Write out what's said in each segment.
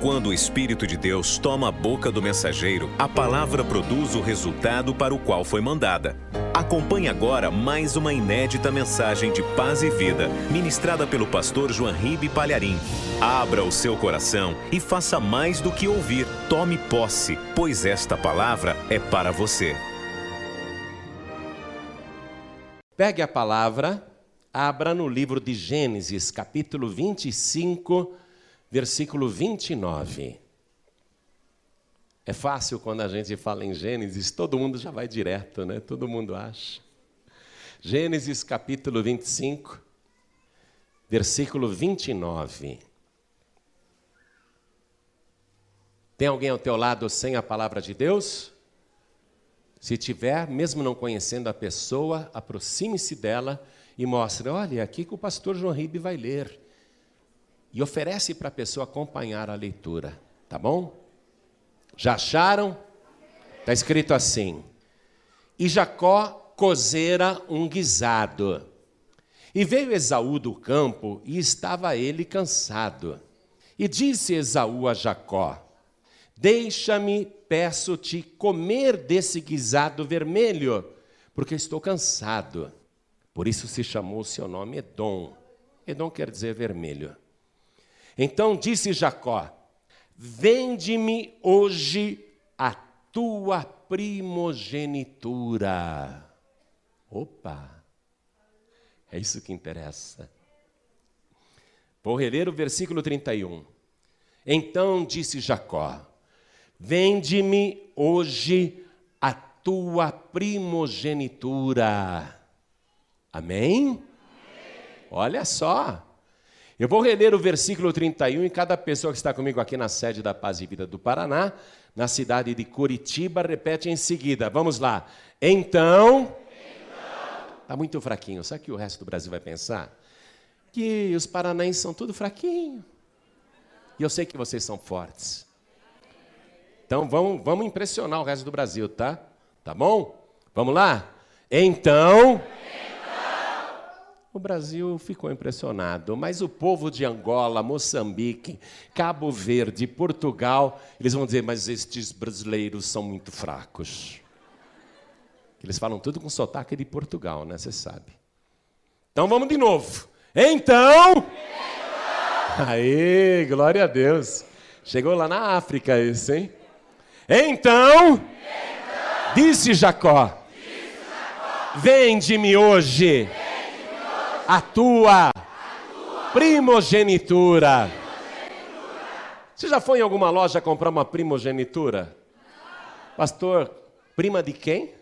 Quando o Espírito de Deus toma a boca do mensageiro, a palavra produz o resultado para o qual foi mandada. Acompanhe agora mais uma inédita mensagem de paz e vida, ministrada pelo pastor Joanribe Palharim. Abra o seu coração e faça mais do que ouvir. Tome posse, pois esta palavra é para você. Pegue a palavra, abra no livro de Gênesis, capítulo 25, versículo 29. É fácil quando a gente fala em Gênesis, todo mundo já vai direto, né? Todo mundo acha. Gênesis, capítulo 25, versículo 29. Tem alguém ao teu lado sem a palavra de Deus? Se tiver, mesmo não conhecendo a pessoa, aproxime-se dela e mostre, olha, aqui que o pastor Joanribe vai ler. E oferece para a pessoa acompanhar a leitura, tá bom? Já acharam? Está escrito assim: E Jacó cozera um guisado. E veio Esaú do campo, e estava ele cansado. E disse Esaú a Jacó: Deixa-me, peço-te, comer desse guisado vermelho, porque estou cansado. Por isso se chamou o seu nome Edom. Edom quer dizer vermelho. Então disse Jacó: Vende-me hoje a tua primogenitura. Opa! É isso que interessa. Vou reler o versículo 31. Então disse Jacó: Vende-me hoje a tua primogenitura. Amém? Olha só. Eu vou reler o versículo 31 e cada pessoa que está comigo aqui na sede da Paz e Vida do Paraná, na cidade de Curitiba, repete em seguida. Vamos lá. Então. Está muito fraquinho. Sabe o que o resto do Brasil vai pensar? Que os paranaenses são tudo fraquinho. E eu sei que vocês são fortes. Então vamos impressionar o resto do Brasil, tá? Tá bom? Vamos lá? Então... O Brasil ficou impressionado, mas o povo de Angola, Moçambique, Cabo Verde, Portugal, eles vão dizer, mas estes brasileiros são muito fracos. Eles falam tudo com sotaque de Portugal, né? Você sabe. Então vamos de novo. Então... Aê, glória a Deus. Chegou lá na África isso, hein? Então... Disse Jacó. Vende-me hoje a tua primogenitura. Você já foi em alguma loja comprar uma primogenitura? Pastor, prima de quem?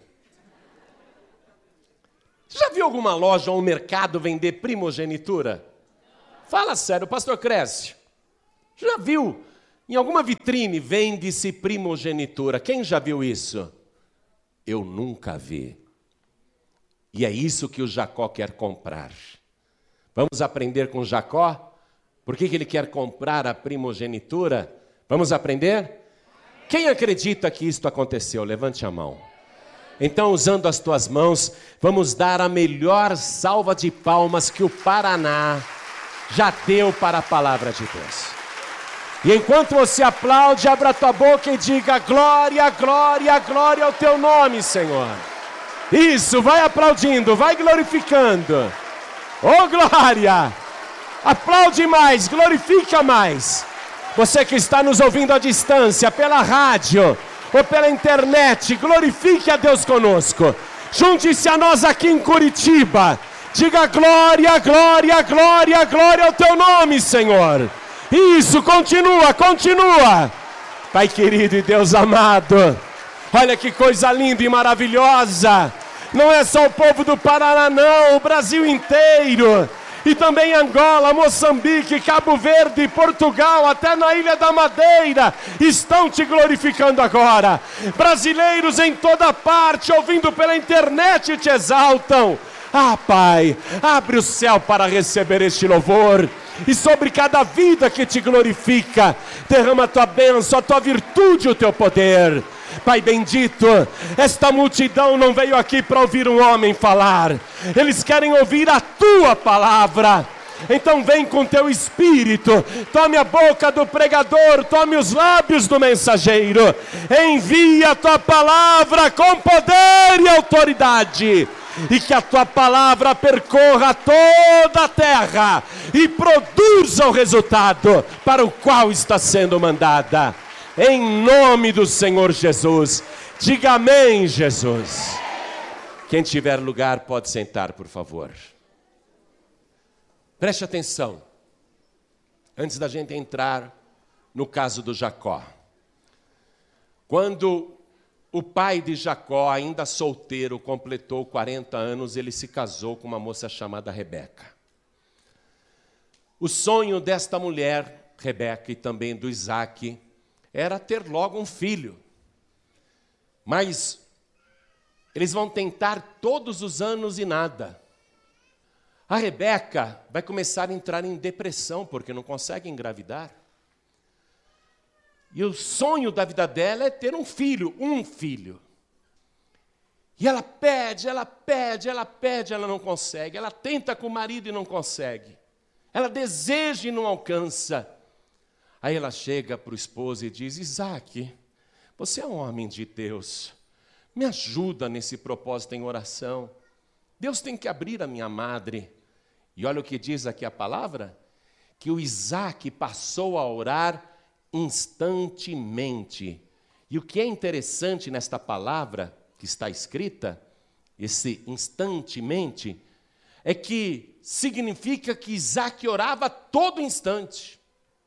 Você já viu alguma loja ou um mercado vender primogenitura? Fala sério, pastor Crécio. Já viu? Em alguma vitrine vende-se primogenitura. Quem já viu isso? Eu nunca vi. E é isso que o Jacó quer comprar. Vamos aprender com Jacó? Por que ele quer comprar a primogenitura? Vamos aprender? Quem acredita que isto aconteceu? Levante a mão. Então, usando as tuas mãos, vamos dar a melhor salva de palmas que o Paraná já deu para a palavra de Deus. E enquanto você aplaude, abra a tua boca e diga: glória, glória, glória ao teu nome, Senhor. Isso, vai aplaudindo, vai glorificando. Oh, glória! Aplaude mais, glorifica mais. Você que está nos ouvindo à distância, pela rádio ou pela internet, glorifique a Deus conosco. Junte-se a nós aqui em Curitiba. Diga glória, glória, glória, glória ao teu nome, Senhor. Isso, continua, continua. Pai querido e Deus amado, olha que coisa linda e maravilhosa. Não é só o povo do Paraná, não, o Brasil inteiro. E também Angola, Moçambique, Cabo Verde, Portugal, até na Ilha da Madeira, estão te glorificando agora. Brasileiros em toda parte, ouvindo pela internet, te exaltam. Ah, Pai, abre o céu para receber este louvor. E sobre cada vida que te glorifica, derrama a tua bênção, a tua virtude, o teu poder. Pai bendito, esta multidão não veio aqui para ouvir um homem falar. Eles querem ouvir a tua palavra. Então vem com teu espírito, tome a boca do pregador, tome os lábios do mensageiro, envia a tua palavra com poder e autoridade, e que a tua palavra percorra toda a terra e produza o resultado para o qual está sendo mandada. Em nome do Senhor Jesus, diga amém, Jesus. Quem tiver lugar pode sentar, por favor. Preste atenção, antes da gente entrar no caso do Jacó. Quando o pai de Jacó, ainda solteiro, completou 40 anos, ele se casou com uma moça chamada Rebeca. O sonho desta mulher, Rebeca, e também do Isaac, era ter logo um filho. Mas eles vão tentar todos os anos e nada. A Rebeca vai começar a entrar em depressão, porque não consegue engravidar. E o sonho da vida dela é ter um filho. E ela pede, ela não consegue. Ela tenta com o marido e não consegue. Ela deseja e não alcança. Aí ela chega para o esposo e diz: Isaac, você é um homem de Deus. Me ajuda nesse propósito em oração. Deus tem que abrir a minha madre. E olha o que diz aqui a palavra, que o Isaac passou a orar instantemente. E o que é interessante nesta palavra que está escrita, esse instantemente, é que significa que Isaac orava a todo instante.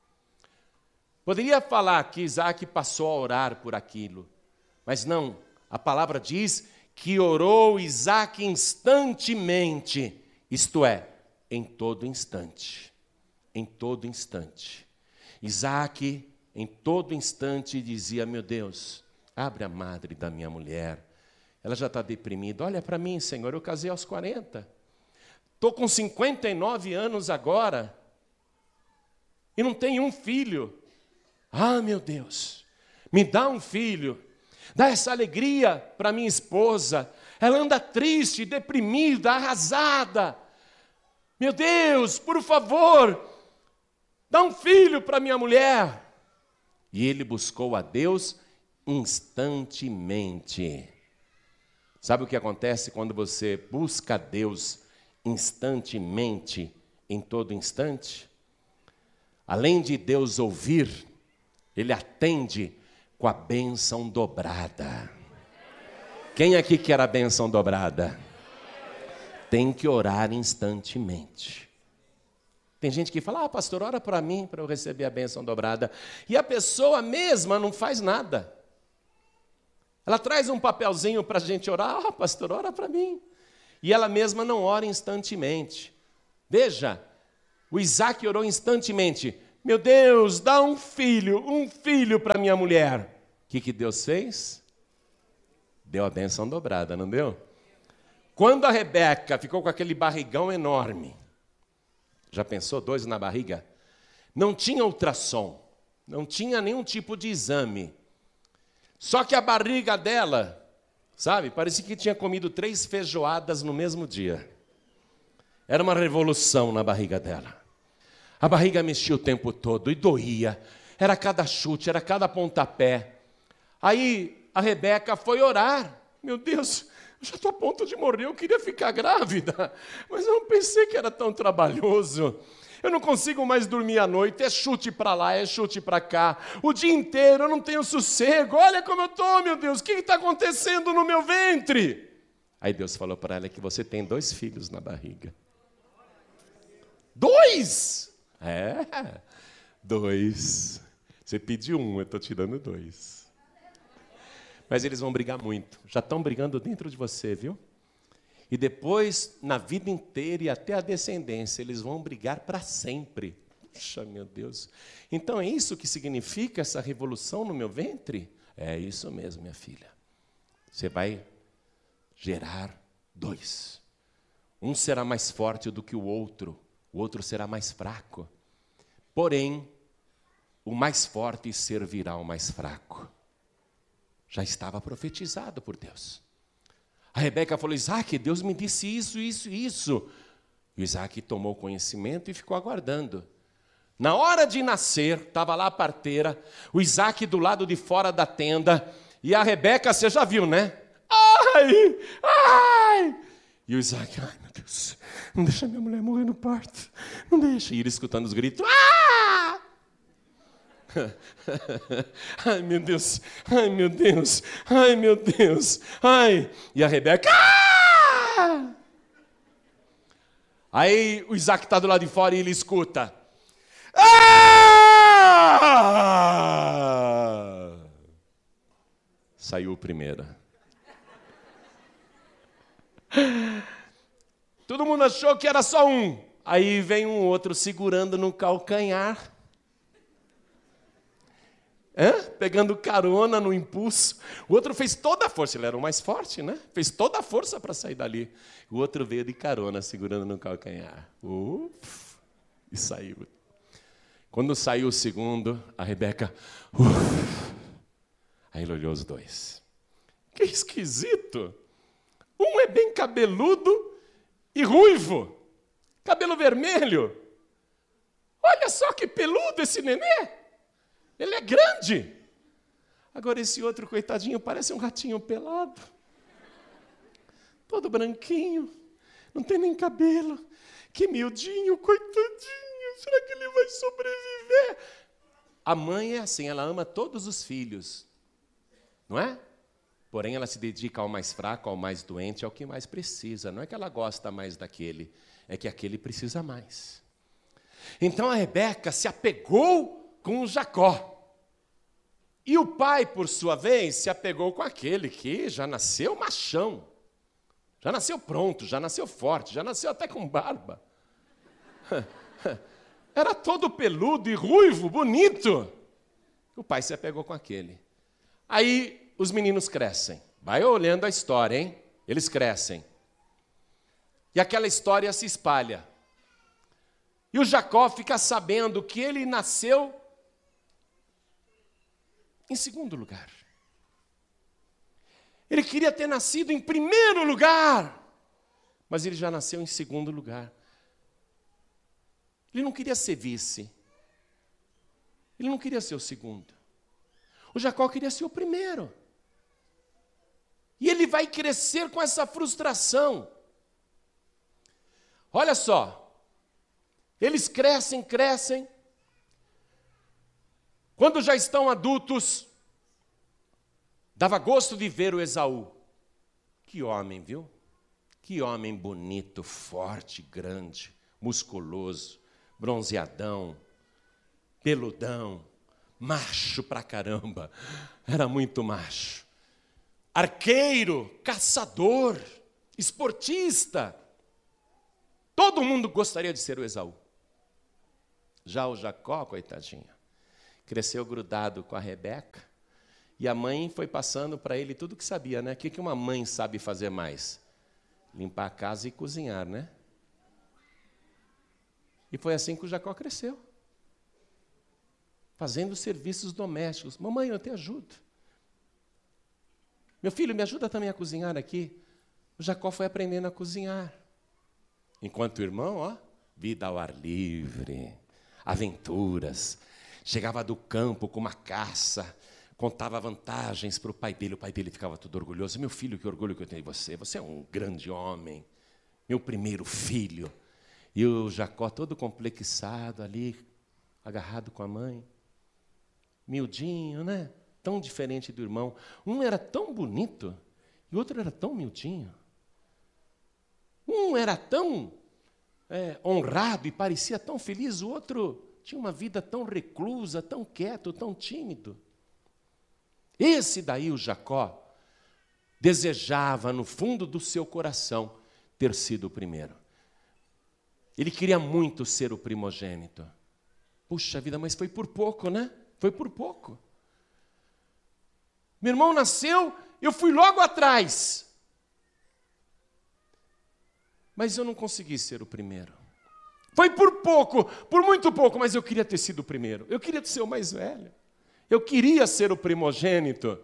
Poderia falar que Isaac passou a orar por aquilo, mas não, a palavra diz que orou Isaac instantemente, isto é, em todo instante, em todo instante. Isaac, em todo instante, dizia: meu Deus, abre a madre da minha mulher, ela já está deprimida. Olha para mim, Senhor, eu casei aos 40, estou com 59 anos agora, e não tenho um filho. Ah, meu Deus, me dá um filho, dá essa alegria para minha esposa, ela anda triste, deprimida, arrasada. Meu Deus, por favor, dá um filho para minha mulher. E ele buscou a Deus instantemente. Sabe o que acontece quando você busca a Deus instantemente, em todo instante? Além de Deus ouvir, Ele atende com a bênção dobrada. Quem aqui quer a bênção dobrada? Tem que orar instantemente. Tem gente que fala: pastor, ora para mim, para eu receber a bênção dobrada. E a pessoa mesma não faz nada. Ela traz um papelzinho para a gente orar: pastor, ora para mim. E ela mesma não ora instantemente. Veja, o Isaac orou instantemente: meu Deus, dá um filho para minha mulher. O que Deus fez? Deu a bênção dobrada, não deu? Quando a Rebeca ficou com aquele barrigão enorme, já pensou, 2 na barriga? Não tinha ultrassom, não tinha nenhum tipo de exame. Só que a barriga dela, sabe, parecia que tinha comido 3 feijoadas no mesmo dia. Era uma revolução na barriga dela. A barriga mexia o tempo todo e doía. Era cada chute, era cada pontapé. Aí a Rebeca foi orar. Meu Deus, eu já estou a ponto de morrer, eu queria ficar grávida, mas eu não pensei que era tão trabalhoso. Eu não consigo mais dormir à noite, é chute para lá, é chute para cá. O dia inteiro eu não tenho sossego, olha como eu estou, meu Deus, o que está acontecendo no meu ventre? Aí Deus falou para ela que você tem 2 filhos na barriga. 2? É, 2. Você pediu 1, eu estou te dando 2. Mas eles vão brigar muito. Já estão brigando dentro de você, viu? E depois, na vida inteira e até a descendência, eles vão brigar para sempre. Puxa, meu Deus. Então é isso que significa essa revolução no meu ventre? É isso mesmo, minha filha. Você vai gerar 2. Um será mais forte do que o outro será mais fraco. Porém, o mais forte servirá ao mais fraco. Já estava profetizado por Deus. A Rebeca falou: Isaac, Deus me disse isso. E o Isaac tomou conhecimento e ficou aguardando. Na hora de nascer, estava lá a parteira, o Isaac do lado de fora da tenda, e a Rebeca, você já viu, né? Ai! Ai! E o Isaac, ai meu Deus, não deixa minha mulher morrer no parto, não deixa. E ele escutando os gritos, ah! Ai meu Deus, ai meu Deus, ai meu Deus, ai! E a Rebeca, ah! Aí o Isaac está do lado de fora e ele escuta, ah! Saiu o primeiro. Todo mundo achou que era só um. Aí vem um outro segurando no calcanhar. Pegando carona no impulso. O outro fez toda a força. Ele era o mais forte, né? Fez toda a força para sair dali. O outro veio de carona, segurando no calcanhar. E saiu. Quando saiu o segundo, a Rebeca... Aí ele olhou os dois. Que esquisito. Um é bem cabeludo e ruivo. Cabelo vermelho. Olha só que peludo esse nenê. Ele é grande. Agora esse outro, coitadinho, parece um ratinho pelado. Todo branquinho. Não tem nem cabelo. Que miudinho, coitadinho. Será que ele vai sobreviver? A mãe é assim, ela ama todos os filhos. Não é? Porém, ela se dedica ao mais fraco, ao mais doente, ao que mais precisa. Não é que ela gosta mais daquele, é que aquele precisa mais. Então a Rebeca se apegou com o Jacó. E o pai, por sua vez, se apegou com aquele que já nasceu machão. Já nasceu pronto, já nasceu forte, já nasceu até com barba. Era todo peludo e ruivo, bonito. O pai se apegou com aquele. Aí os meninos crescem. Vai olhando a história, hein? Eles crescem. E aquela história se espalha. E o Jacó fica sabendo que ele nasceu em segundo lugar. Ele queria ter nascido em primeiro lugar, mas ele já nasceu em segundo lugar. Ele não queria ser vice. Ele não queria ser o segundo. O Jacó queria ser o primeiro. E ele vai crescer com essa frustração. Olha só. Eles crescem. Quando já estão adultos, dava gosto de ver o Esaú. Que homem, viu? Que homem bonito, forte, grande, musculoso, bronzeadão, peludão, macho pra caramba. Era muito macho. Arqueiro, caçador, esportista. Todo mundo gostaria de ser o Esaú. Já o Jacó, coitadinho, cresceu grudado com a Rebeca, e a mãe foi passando para ele tudo que sabia, né? O que uma mãe sabe fazer mais? Limpar a casa e cozinhar, né? E foi assim que o Jacó cresceu. Fazendo serviços domésticos. Mamãe, eu te ajudo. Meu filho, me ajuda também a cozinhar aqui. O Jacó foi aprendendo a cozinhar. Enquanto o irmão, ó, vida ao ar livre, aventuras. Chegava do campo com uma caça, contava vantagens para o pai dele ficava todo orgulhoso. Meu filho, que orgulho que eu tenho de você. Você é um grande homem, meu primeiro filho. E o Jacó todo complexado ali, agarrado com a mãe. Miudinho, né? Tão diferente do irmão. Um era tão bonito e o outro era tão miudinho. Um era tão honrado e parecia tão feliz, o outro tinha uma vida tão reclusa, tão quieto, tão tímido. Esse daí, o Jacó, desejava no fundo do seu coração ter sido o primeiro. Ele queria muito ser o primogênito. Puxa vida, mas foi por pouco, né? Foi por pouco. Meu irmão nasceu, eu fui logo atrás. Mas eu não consegui ser o primeiro. Foi por pouco, por muito pouco, mas eu queria ter sido o primeiro. Eu queria ser o mais velho. Eu queria ser o primogênito.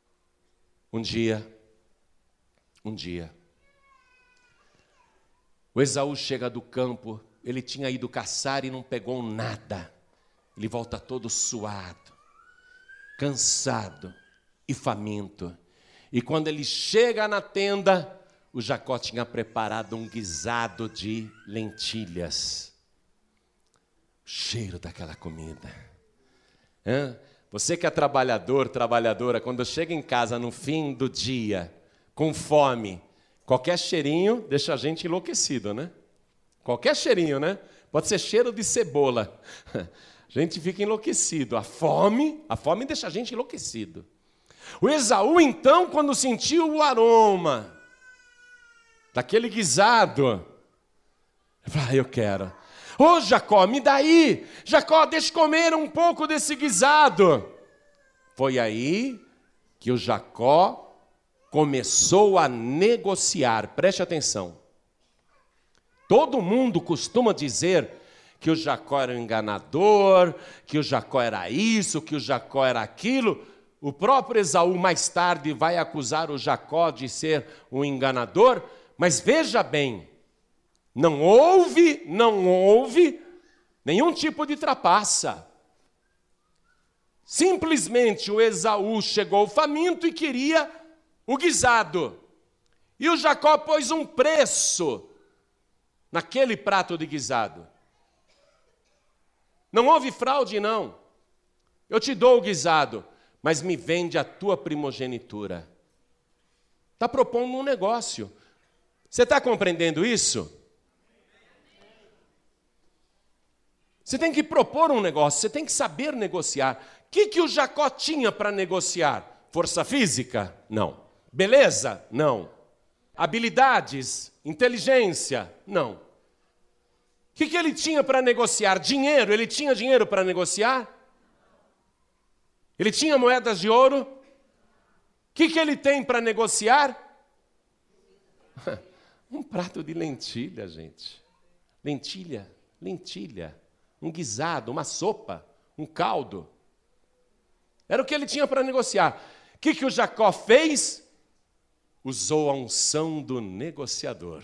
Um dia, O Esaú chega do campo, ele tinha ido caçar e não pegou nada. Ele volta todo suado, cansado e faminto. E quando ele chega na tenda, o Jacó tinha preparado um guisado de lentilhas. O cheiro daquela comida. Você que é trabalhador, trabalhadora, quando chega em casa no fim do dia, com fome, qualquer cheirinho deixa a gente enlouquecido, né? Qualquer cheirinho, né? Pode ser cheiro de cebola. A gente fica enlouquecido. A fome deixa a gente enlouquecido. O Esaú, então, quando sentiu o aroma daquele guisado, ele falou, eu quero. Ô Jacó, me dá aí. Jacó, deixa eu comer um pouco desse guisado. Foi aí que o Jacó começou a negociar. Preste atenção. Todo mundo costuma dizer que o Jacó era um enganador, que o Jacó era isso, que o Jacó era aquilo. O próprio Esaú mais tarde vai acusar o Jacó de ser um enganador, mas veja bem, não houve nenhum tipo de trapaça. Simplesmente o Esaú chegou faminto e queria o guisado. E o Jacó pôs um preço naquele prato de guisado. Não houve fraude, não. Eu te dou o guisado, mas me vende a tua primogenitura. Está propondo um negócio. Você está compreendendo isso? Você tem que propor um negócio, você tem que saber negociar. O que o Jacó tinha para negociar? Força física? Não. Beleza? Não. Habilidades? Inteligência? Não. O que ele tinha para negociar? Dinheiro? Ele tinha dinheiro para negociar? Ele tinha moedas de ouro? O que ele tem para negociar? Um prato de lentilha, gente. Lentilha. Um guisado, uma sopa, um caldo. Era o que ele tinha para negociar. O que o Jacó fez? Usou a unção do negociador.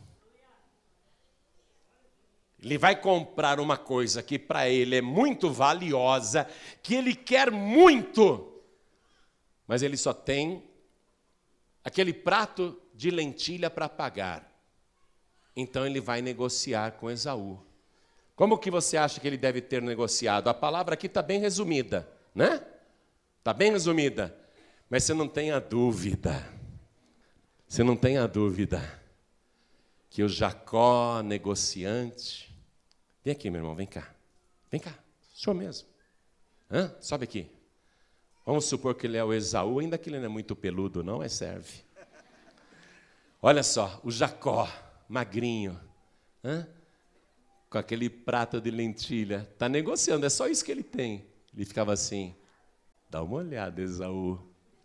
Ele vai comprar uma coisa que para ele é muito valiosa, que ele quer muito, mas ele só tem aquele prato de lentilha para pagar. Então ele vai negociar com Esaú. Como que você acha que ele deve ter negociado? A palavra aqui está bem resumida, né? Está bem resumida. Mas você não tenha dúvida. Você não tenha dúvida que o Jacó negociante... Vem aqui, meu irmão, vem cá. Vem cá, senhor mesmo. Sobe aqui. Vamos supor que ele é o Esaú, ainda que ele não é muito peludo, não, mas serve. Olha só, o Jacó, magrinho, com aquele prato de lentilha, está negociando, é só isso que ele tem. Ele ficava assim, dá uma olhada, Esaú.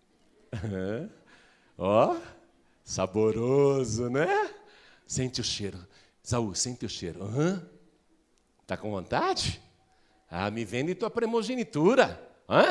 Ó, saboroso, né? Sente o cheiro. Esaú, sente o cheiro. Está com vontade? Me vende tua primogenitura.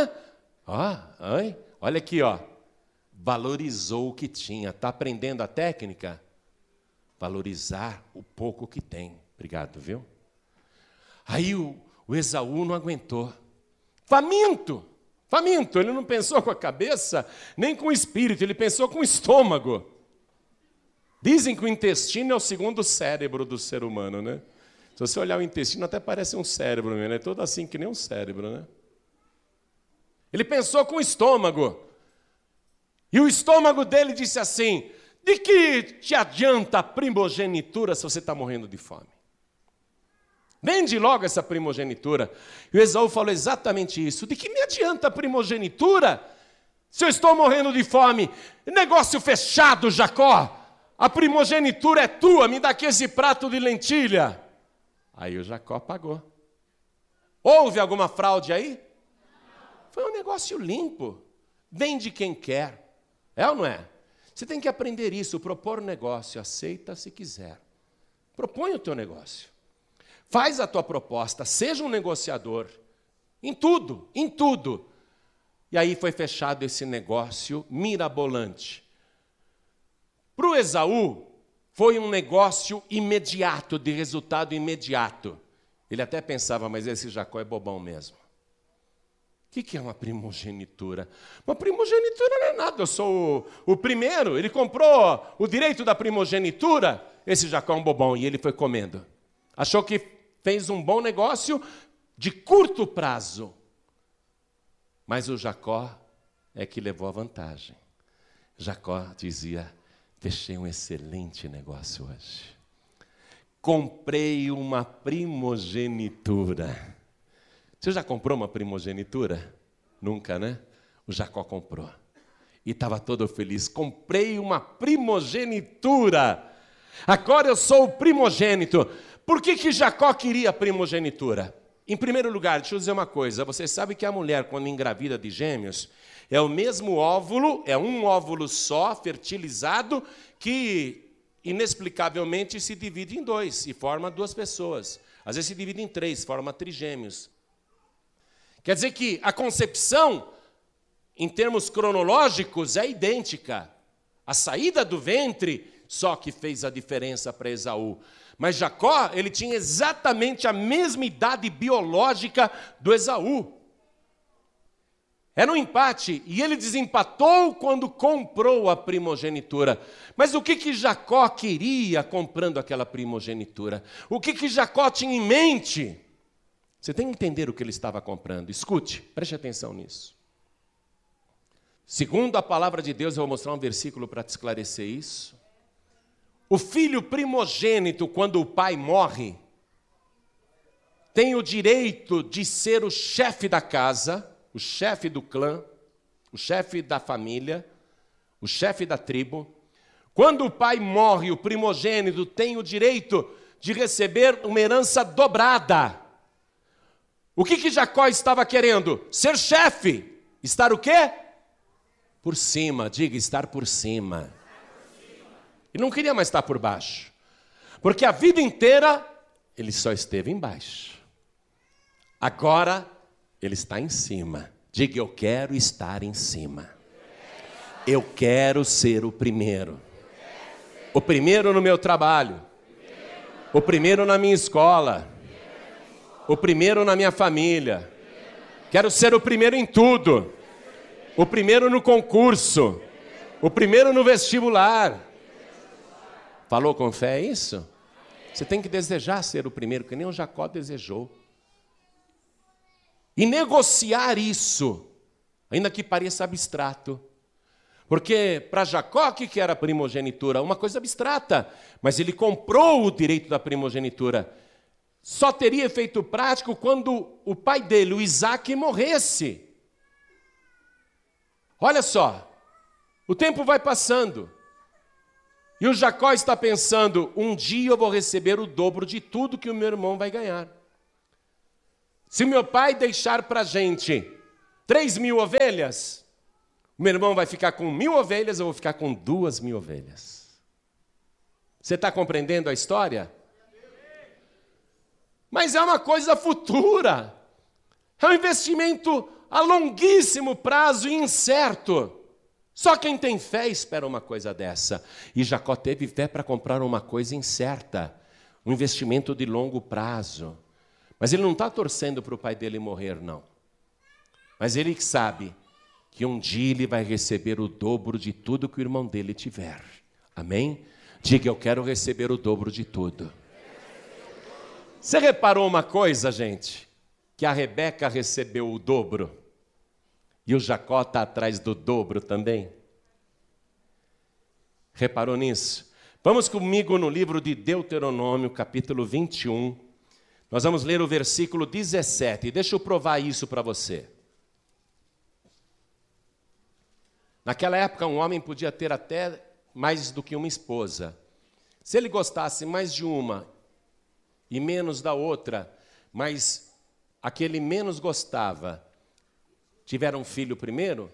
Olha aqui, ó. Valorizou o que tinha. Está aprendendo a técnica? Valorizar o pouco que tem. Obrigado, viu? Aí o Esaú não aguentou. Faminto. Ele não pensou com a cabeça, nem com o espírito, ele pensou com o estômago. Dizem que o intestino é o segundo cérebro do ser humano, né? Se você olhar o intestino, até parece um cérebro mesmo, é todo assim que nem um cérebro, né? Ele pensou com o estômago. E o estômago dele disse assim, de que te adianta a primogenitura se você está morrendo de fome? Vende logo essa primogenitura. E o Esaú falou exatamente isso. De que me adianta a primogenitura se eu estou morrendo de fome? Negócio fechado, Jacó. A primogenitura é tua, me dá aqui esse prato de lentilha. Aí o Jacó pagou. Houve alguma fraude aí? Foi um negócio limpo. Vende quem quer. É ou não é? Você tem que aprender isso, propor um negócio. Aceita se quiser. Propõe o teu negócio. Faz a tua proposta, seja um negociador. Em tudo, em tudo. E aí foi fechado esse negócio mirabolante. Para o Esaú, foi um negócio imediato, de resultado imediato. Ele até pensava, mas esse Jacó é bobão mesmo. O que é uma primogenitura? Uma primogenitura não é nada, eu sou o primeiro. Ele comprou o direito da primogenitura. Esse Jacó é um bobão, e ele foi comendo. Achou que fez um bom negócio de curto prazo. Mas o Jacó é que levou a vantagem. Jacó dizia, fechei um excelente negócio hoje. Comprei uma primogenitura. Você já comprou uma primogenitura? Nunca, né? O Jacó comprou. E estava todo feliz. Comprei uma primogenitura. Agora eu sou o primogênito. Por que Jacó queria a primogenitura? Em primeiro lugar, deixa eu dizer uma coisa. Você sabe que a mulher, quando engravida de gêmeos, é o mesmo óvulo, é um óvulo só, fertilizado, que inexplicavelmente se divide em dois e forma duas pessoas. Às vezes se divide em três, forma trigêmeos. Quer dizer que a concepção, em termos cronológicos, é idêntica. A saída do ventre só que fez a diferença para Esaú. Mas Jacó, ele tinha exatamente a mesma idade biológica do Esaú. Era um empate, e ele desempatou quando comprou a primogenitura. Mas o que Jacó queria comprando aquela primogenitura? O que Jacó tinha em mente? Você tem que entender o que ele estava comprando. Escute, preste atenção nisso. Segundo a palavra de Deus, eu vou mostrar um versículo para te esclarecer isso. O filho primogênito, quando o pai morre, tem o direito de ser o chefe da casa, o chefe do clã, o chefe da família, o chefe da tribo. Quando o pai morre, o primogênito tem o direito de receber uma herança dobrada. O que Jacó estava querendo? Ser chefe. Estar o quê? Por cima. Diga, estar por cima. Ele não queria mais estar por baixo. Porque a vida inteira ele só esteve embaixo. Agora ele está em cima. Diga, eu quero estar em cima. Eu quero ser o primeiro. O primeiro no meu trabalho. O primeiro na minha escola. O primeiro na minha família. Quero ser o primeiro em tudo. O primeiro no concurso. O primeiro no vestibular. Falou com fé isso? Você tem que desejar ser o primeiro, que nem o Jacó desejou. E negociar isso, ainda que pareça abstrato. Porque para Jacó, o que era a primogenitura? Uma coisa abstrata. Mas ele comprou o direito da primogenitura. Só teria efeito prático quando o pai dele, o Isaac, morresse. Olha só, o tempo vai passando. E o Jacó está pensando, um dia eu vou receber o dobro de tudo que o meu irmão vai ganhar. Se meu pai deixar para a gente 3.000 ovelhas, o meu irmão vai ficar com 1.000 ovelhas, eu vou ficar com 2.000 ovelhas. Você está compreendendo a história? Mas é uma coisa futura. É um investimento a longuíssimo prazo e incerto. Só quem tem fé espera uma coisa dessa. E Jacó teve fé para comprar uma coisa incerta. Um investimento de longo prazo. Mas ele não está torcendo para o pai dele morrer, não. Mas ele sabe que um dia ele vai receber o dobro de tudo que o irmão dele tiver. Amém? Diga, eu quero receber o dobro de tudo. Você reparou uma coisa, gente? Que a Rebeca recebeu o dobro. E o Jacó está atrás do dobro também. Reparou nisso? Vamos comigo no livro de Deuteronômio, capítulo 21. Nós vamos ler o versículo 17. Deixa eu provar isso para você. Naquela época, um homem podia ter até mais do que uma esposa. Se ele gostasse mais de uma e menos da outra, mas aquele menos gostava, tiver um filho primeiro,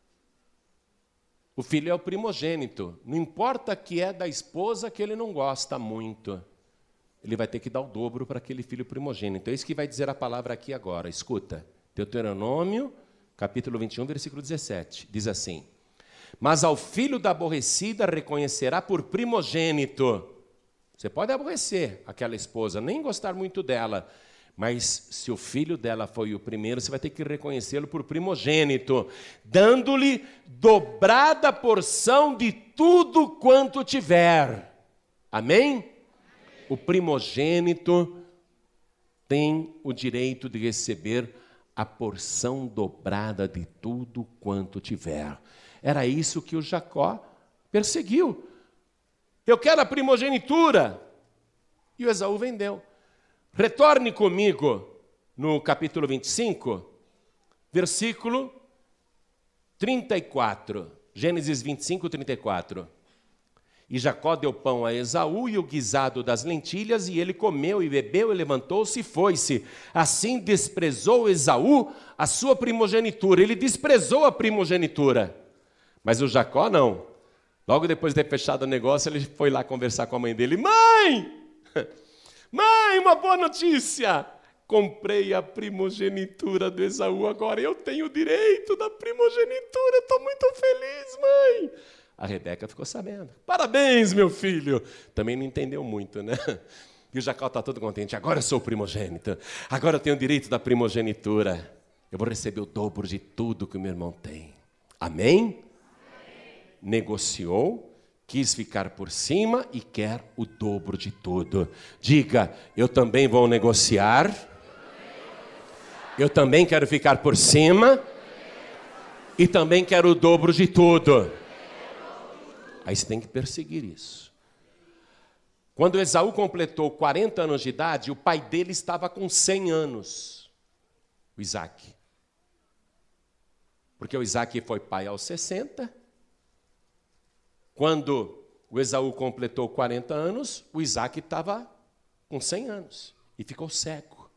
o filho é o primogênito. Não importa que é da esposa que ele não gosta muito. Ele vai ter que dar o dobro para aquele filho primogênito. É isso que vai dizer a palavra aqui agora. Escuta. Deuteronômio, capítulo 21, versículo 17. Diz assim: mas ao filho da aborrecida reconhecerá por primogênito. Você pode aborrecer aquela esposa, nem gostar muito dela, mas se o filho dela foi o primeiro, você vai ter que reconhecê-lo por primogênito, dando-lhe dobrada porção de tudo quanto tiver. Amém? O primogênito tem o direito de receber a porção dobrada de tudo quanto tiver. Era isso que o Jacó perseguiu. Eu quero a primogenitura. E o Esaú vendeu. Retorne comigo no capítulo 25, versículo 34. Gênesis 25, 34. E Jacó deu pão a Esaú e o guisado das lentilhas, e ele comeu e bebeu e levantou-se e foi-se. Assim desprezou Esaú a sua primogenitura. Ele desprezou a primogenitura. Mas o Jacó não. Logo depois de ter fechado o negócio, ele foi lá conversar com a mãe dele. Mãe! Mãe, uma boa notícia! Comprei a primogenitura do Esaú, agora eu tenho o direito da primogenitura. Estou muito feliz, mãe! A Rebeca ficou sabendo. Parabéns, meu filho! Também não entendeu muito, né? E o Jacó está todo contente. Agora eu sou o primogênito. Agora eu tenho o direito da primogenitura. Eu vou receber o dobro de tudo que o meu irmão tem. Amém? Negociou, quis ficar por cima e quer o dobro de tudo. Diga, eu também vou negociar. Eu também quero ficar por cima. E também quero o dobro de tudo. Aí você tem que perseguir isso. Quando Esaú completou 40 anos de idade, o pai dele estava com 100 anos. O Isaac. Porque o Isaac foi pai aos 60. Quando o Esaú completou 40 anos, o Isaac estava com 100 anos e ficou cego.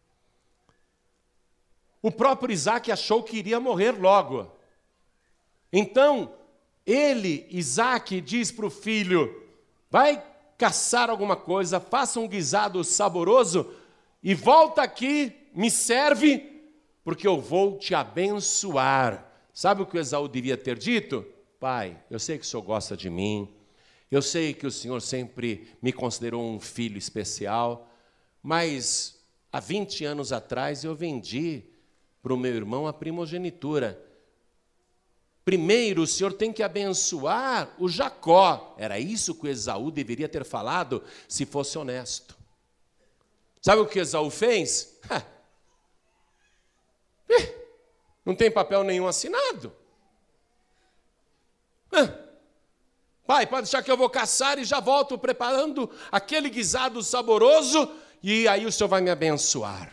O próprio Isaac achou que iria morrer logo. Então, Isaac, diz para o filho, vai caçar alguma coisa, faça um guisado saboroso e volta aqui, me serve, porque eu vou te abençoar. Sabe o que o Esaú devia ter dito? Pai, eu sei que o Senhor gosta de mim, eu sei que o Senhor sempre me considerou um filho especial, mas há 20 anos atrás eu vendi para o meu irmão a primogenitura. Primeiro o Senhor tem que abençoar o Jacó. Era isso que o Esaú deveria ter falado se fosse honesto. Sabe o que Esaú fez? Não tem papel nenhum assinado. Pai, pode deixar que eu vou caçar e já volto preparando aquele guisado saboroso e aí o Senhor vai me abençoar.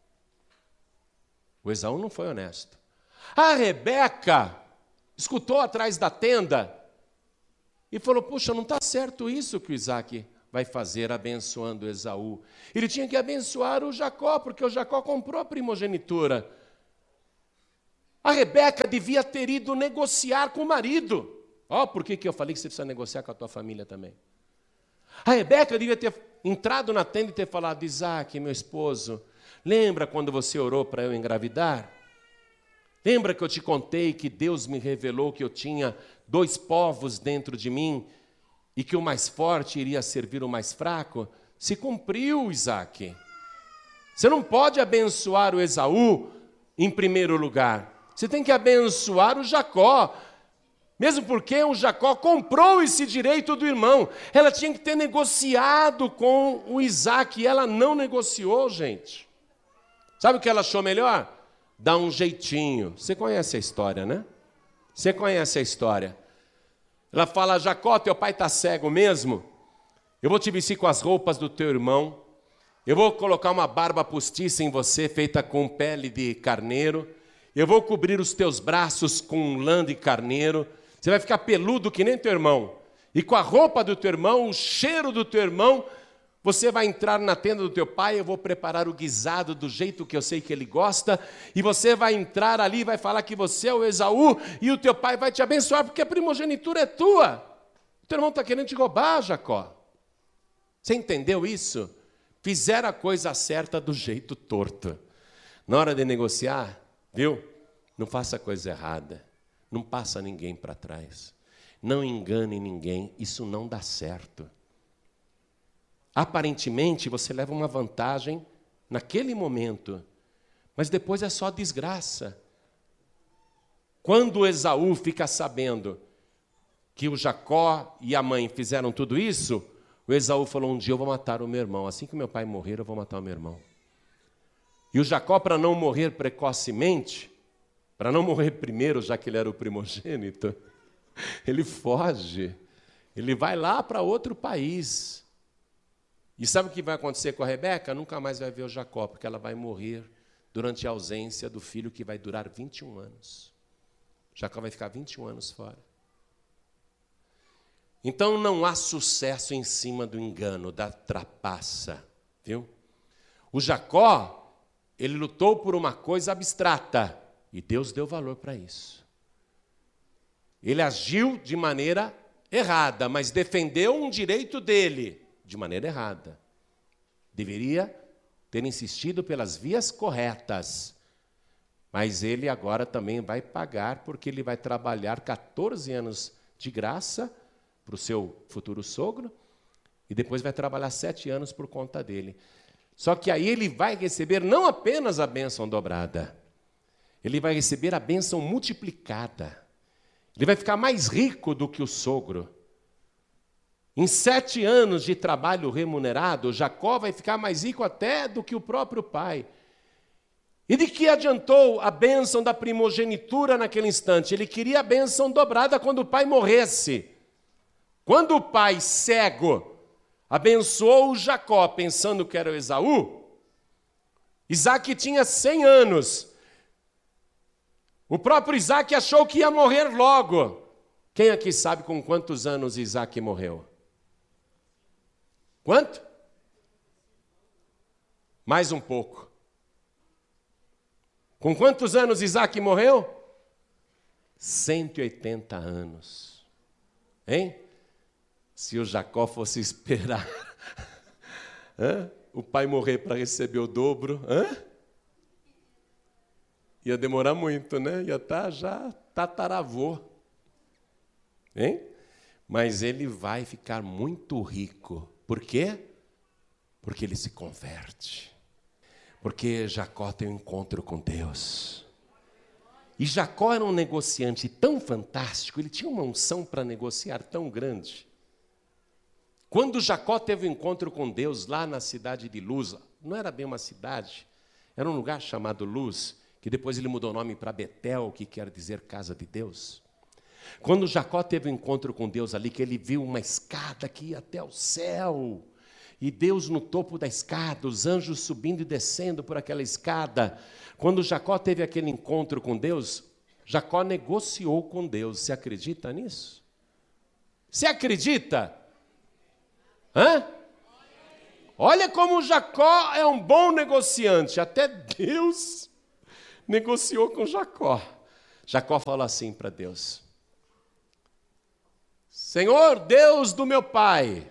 O Esaú não foi honesto. A Rebeca escutou atrás da tenda e falou, puxa, não está certo isso que o Isaac vai fazer abençoando Esaú. Ele tinha que abençoar o Jacó, porque o Jacó comprou a primogenitura. A Rebeca devia ter ido negociar com o marido. Por que eu falei que você precisa negociar com a tua família também? A Rebeca devia ter entrado na tenda e ter falado, Isaac, meu esposo, lembra quando você orou para eu engravidar? Lembra que eu te contei que Deus me revelou que eu tinha 2 povos dentro de mim e que o mais forte iria servir o mais fraco? Se cumpriu, Isaac. Você não pode abençoar o Esaú em primeiro lugar. Você tem que abençoar o Jacó. Mesmo porque o Jacó comprou esse direito do irmão. Ela tinha que ter negociado com o Isaac e ela não negociou, gente. Sabe o que ela achou melhor? Dar um jeitinho. Você conhece a história, né? Você conhece a história. Ela fala, Jacó, teu pai está cego mesmo? Eu vou te vestir com as roupas do teu irmão. Eu vou colocar uma barba postiça em você, feita com pele de carneiro. Eu vou cobrir os teus braços com lã de carneiro. Você vai ficar peludo que nem teu irmão. E com a roupa do teu irmão, o cheiro do teu irmão, você vai entrar na tenda do teu pai, eu vou preparar o guisado do jeito que eu sei que ele gosta, e você vai entrar ali e vai falar que você é o Esaú, e o teu pai vai te abençoar, porque a primogenitura é tua. O teu irmão está querendo te roubar, Jacó. Você entendeu isso? Fizeram a coisa certa do jeito torto. Na hora de negociar, viu? Não faça a coisa errada. Não passa ninguém para trás. Não engane ninguém, isso não dá certo. Aparentemente, você leva uma vantagem naquele momento, mas depois é só desgraça. Quando Esaú fica sabendo que o Jacó e a mãe fizeram tudo isso, o Esaú falou, um dia eu vou matar o meu irmão. Assim que meu pai morrer, eu vou matar o meu irmão. E o Jacó, para não morrer precocemente, para não morrer primeiro, já que ele era o primogênito, ele foge. Ele vai lá para outro país. E sabe o que vai acontecer com a Rebeca? Nunca mais vai ver o Jacó, porque ela vai morrer durante a ausência do filho que vai durar 21 anos. Jacó vai ficar 21 anos fora. Então não há sucesso em cima do engano, da trapaça, viu? O Jacó, ele lutou por uma coisa abstrata, e Deus deu valor para isso. Ele agiu de maneira errada, mas defendeu um direito dele de maneira errada. Deveria ter insistido pelas vias corretas, mas ele agora também vai pagar, porque ele vai trabalhar 14 anos de graça para o seu futuro sogro, e depois vai trabalhar 7 anos por conta dele. Só que aí ele vai receber não apenas a bênção dobrada, ele vai receber a bênção multiplicada. Ele vai ficar mais rico do que o sogro. Em 7 anos de trabalho remunerado, Jacó vai ficar mais rico até do que o próprio pai. E de que adiantou a bênção da primogenitura naquele instante? Ele queria a bênção dobrada quando o pai morresse. Quando o pai cego abençoou o Jacó, pensando que era o Esaú, Isaac tinha 100 anos. O próprio Isaac achou que ia morrer logo. Quem aqui sabe com quantos anos Isaac morreu? Quanto? Mais um pouco. Com quantos anos Isaac morreu? 180 anos. Hein? Se o Jacó fosse esperar o pai morrer para receber o dobro, ia demorar muito, né? Ia estar já tataravô. Hein? Mas ele vai ficar muito rico. Por quê? Porque ele se converte. Porque Jacó tem um encontro com Deus. E Jacó era um negociante tão fantástico, ele tinha uma unção para negociar tão grande. Quando Jacó teve um encontro com Deus lá na cidade de Luz, não era bem uma cidade, era um lugar chamado Luz, que depois ele mudou o nome para Betel, que quer dizer casa de Deus. Quando Jacó teve um encontro com Deus ali, que ele viu uma escada que ia até o céu, e Deus no topo da escada, os anjos subindo e descendo por aquela escada. Quando Jacó teve aquele encontro com Deus, Jacó negociou com Deus. Você acredita nisso? Você acredita? Olha como Jacó é um bom negociante. Até Deus negociou com Jacó. Jacó falou assim para Deus: Senhor, Deus do meu pai,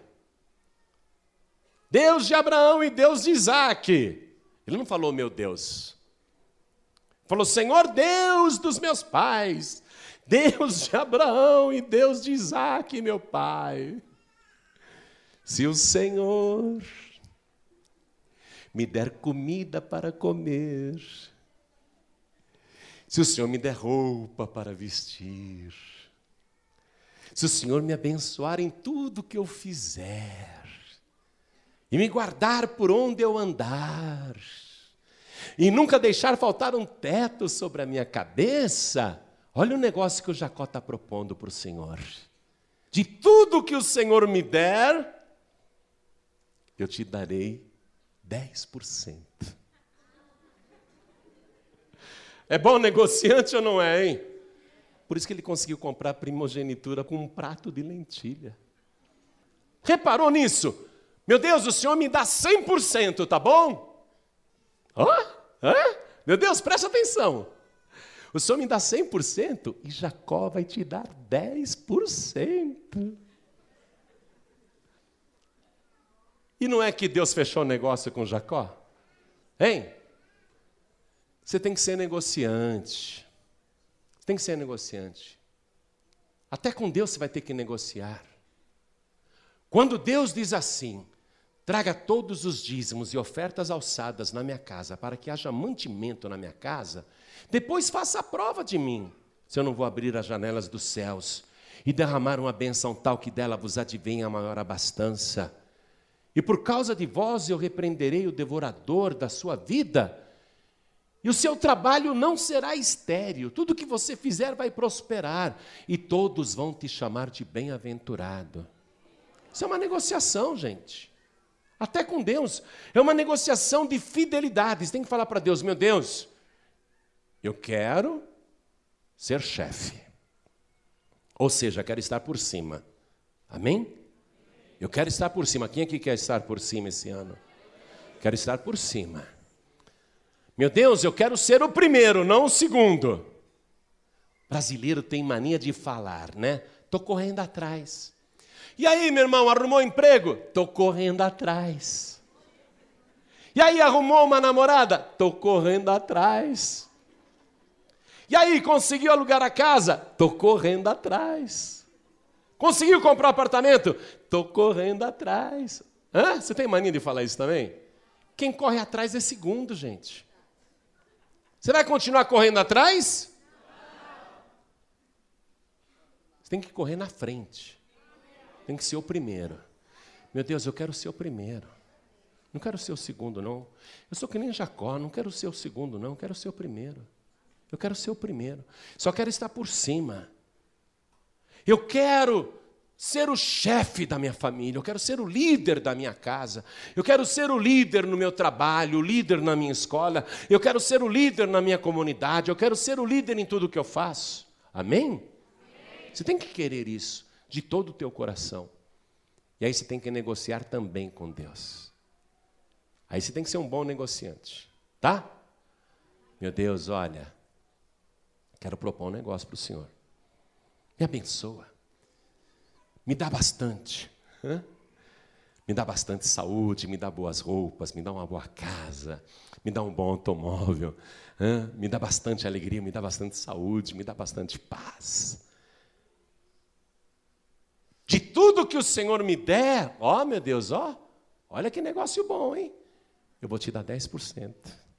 Deus de Abraão e Deus de Isaac. Ele não falou meu Deus. Falou, Senhor, Deus dos meus pais, Deus de Abraão e Deus de Isaac, meu pai. Se o Senhor me der comida para comer, se o Senhor me der roupa para vestir, se o Senhor me abençoar em tudo que eu fizer, e me guardar por onde eu andar, e nunca deixar faltar um teto sobre a minha cabeça, olha o negócio que o Jacó está propondo para o Senhor. De tudo que o Senhor me der, eu te darei 10%. É bom negociante ou não é, hein? Por isso que ele conseguiu comprar a primogenitura com um prato de lentilha. Reparou nisso? Meu Deus, o Senhor me dá 100%, tá bom? Meu Deus, presta atenção. O Senhor me dá 100% e Jacó vai te dar 10%. E não é que Deus fechou o negócio com Jacó? Hein? Você tem que ser negociante. Você tem que ser negociante. Até com Deus você vai ter que negociar. Quando Deus diz assim: traga todos os dízimos e ofertas alçadas na minha casa, para que haja mantimento na minha casa, depois faça a prova de mim, se eu não vou abrir as janelas dos céus e derramar uma bênção tal que dela vos advenha a maior abastança. E por causa de vós eu repreenderei o devorador da sua vida, e o seu trabalho não será estéril, tudo que você fizer vai prosperar, e todos vão te chamar de bem-aventurado. Isso é uma negociação, gente. Até com Deus. É uma negociação de fidelidade. Você tem que falar para Deus: meu Deus, eu quero ser chefe. Ou seja, quero estar por cima. Amém? Eu quero estar por cima. Quem aqui quer estar por cima esse ano? Quero estar por cima. Meu Deus, eu quero ser o primeiro, não o segundo. Brasileiro tem mania de falar, né? Estou correndo atrás. E aí, meu irmão, arrumou emprego? Estou correndo atrás. E aí, arrumou uma namorada? Estou correndo atrás. E aí, conseguiu alugar a casa? Estou correndo atrás. Conseguiu comprar um apartamento? Estou correndo atrás. Hã? Você tem mania de falar isso também? Quem corre atrás é segundo, gente. Você vai continuar correndo atrás? Você tem que correr na frente. Tem que ser o primeiro. Meu Deus, eu quero ser o primeiro. Não quero ser o segundo, não. Eu sou que nem Jacó, não quero ser o segundo, não. Eu quero ser o primeiro. Eu quero ser o primeiro. Só quero estar por cima. Eu quero ser o chefe da minha família. Eu quero ser o líder da minha casa. Eu quero ser o líder no meu trabalho, o líder na minha escola. Eu quero ser o líder na minha comunidade. Eu quero ser o líder em tudo que eu faço. Amém? Você tem que querer isso de todo o teu coração. E aí você tem que negociar também com Deus. Aí você tem que ser um bom negociante, tá? Meu Deus, olha, quero propor um negócio para o Senhor. Me abençoa. Me dá bastante. Me dá bastante saúde, me dá boas roupas, me dá uma boa casa, me dá um bom automóvel, me dá bastante alegria, me dá bastante saúde, me dá bastante paz. De tudo que o Senhor me der, ó meu Deus, ó, olha que negócio bom, hein? Eu vou te dar 10%.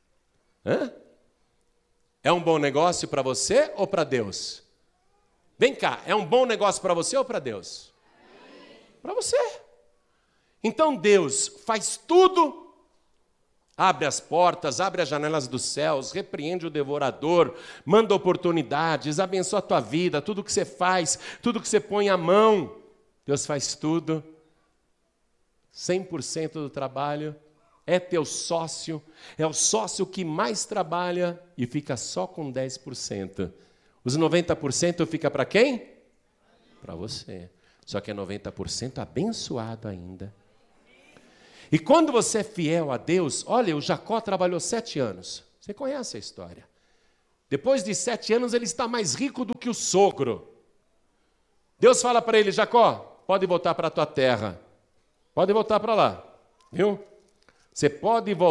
É um bom negócio para você ou para Deus? Vem cá, é um bom negócio para você ou para Deus? Para você. Então Deus faz tudo, abre as portas, abre as janelas dos céus, repreende o devorador, manda oportunidades, abençoa a tua vida, tudo que você faz, tudo que você põe à mão. Deus faz tudo, 100% do trabalho, é teu sócio, é o sócio que mais trabalha e fica só com 10%. Os 90% fica para quem? Para você. Só que é 90% abençoado ainda. E quando você é fiel a Deus, olha, o Jacó trabalhou 7 anos. Você conhece a história. Depois de 7 anos, ele está mais rico do que o sogro. Deus fala para ele: Jacó, pode voltar para a tua terra. Pode voltar para lá, viu? Você pode voltar.